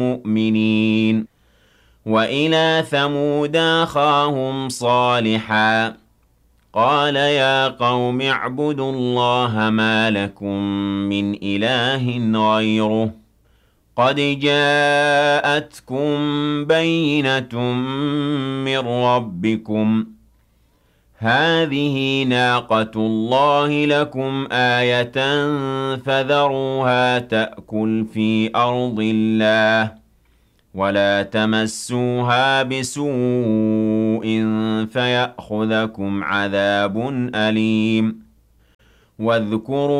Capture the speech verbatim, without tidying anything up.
مؤمنين وإلى ثمود أخاهم صالحا قال يا قوم اعبدوا الله ما لكم من إله غيره قد جاءتكم بينة من ربكم هذه ناقة الله لكم آية فذروها تأكل في أرض الله ولا تمسوها بسوء فيأخذكم عذاب أليم واذكروا